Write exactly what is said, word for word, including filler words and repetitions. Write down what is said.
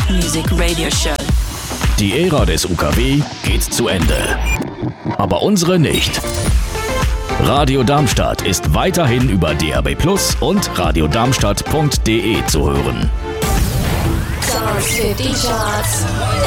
Music Radio Show. Die Ära des U K W geht zu Ende. Aber unsere nicht. Radio Darmstadt ist weiterhin über D A B Plus und radiodarmstadt punkt de zu hören. Charts fifty Charts.